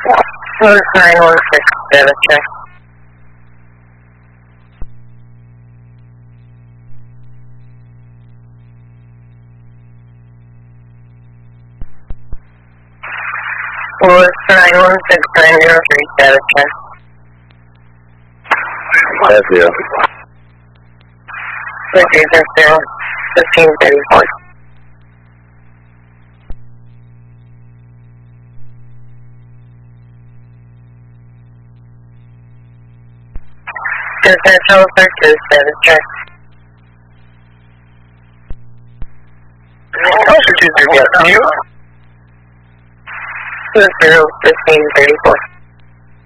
Source 9167, check. Source 916903, check. That's you. Location 1534. Consensual for 27, check. Officer 230, you? 201534.